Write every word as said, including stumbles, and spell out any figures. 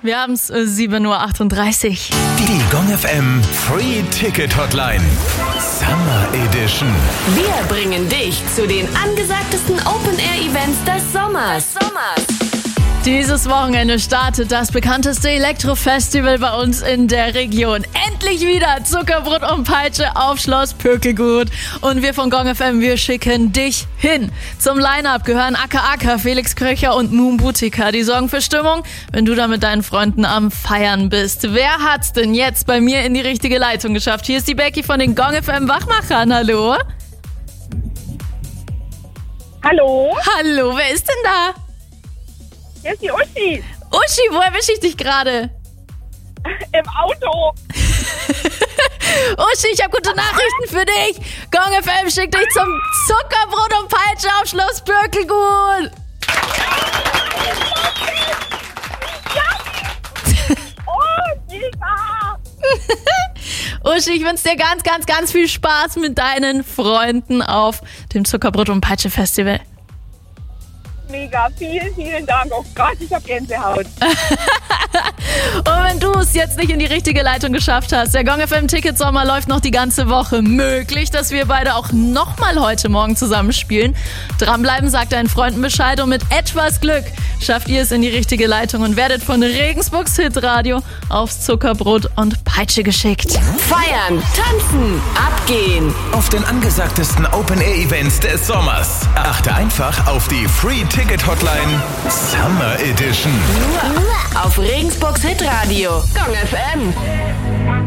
Wir haben es äh, sieben Uhr achtunddreißig. Die Gong F M Free Ticket Hotline. Summer Edition. Wir bringen dich zu den angesagtesten Open-Air-Events des Sommers. Des Sommers. Dieses Wochenende startet das bekannteste Elektro-Festival bei uns in der Region. Endlich wieder Zuckerbrot und Peitsche auf Schloss Pökelgut. Und wir von Gong F M, wir schicken dich hin. Zum Line-Up gehören Aka Aka, Felix Kröcher und Moon Boutica. Die sorgen für Stimmung, wenn du da mit deinen Freunden am Feiern bist. Wer hat's denn jetzt bei mir in die richtige Leitung geschafft? Hier ist die Becky von den Gong F M Wachmachern. Hallo? Hallo, Hallo, wer ist denn da? hier ist die Uschi Uschi, wo erwische ich dich gerade? im Auto. Uschi, ich habe gute Nachrichten für dich. Gong F M schickt dich zum Zuckerbrot und Peitsche auf Schloss Pökelgut. Oh, mega. Uschi, ich wünsche dir ganz, ganz, ganz viel Spaß mit deinen Freunden auf dem Zuckerbrot und Peitsche Festival. Mega, vielen, vielen Dank. Oh Gott, ich hab Gänsehaut. Und wenn du es jetzt nicht in die richtige Leitung geschafft hast, der Gong F M Ticketsommer läuft noch die ganze Woche. Möglich, dass wir beide auch nochmal heute Morgen zusammenspielen. Dranbleiben, sagt deinen Freunden Bescheid und mit etwas Glück schafft ihr es in die richtige Leitung und werdet von Regensburgs Hitradio aufs Zuckerbrot und Peitsche geschickt. Feiern, tanzen, abgehen. Auf den angesagtesten Open-Air-Events des Sommers. Achte einfach auf die Free Ticket Hotline Summer Edition. Nur auf Regensburgs Hitradio. Gong F M.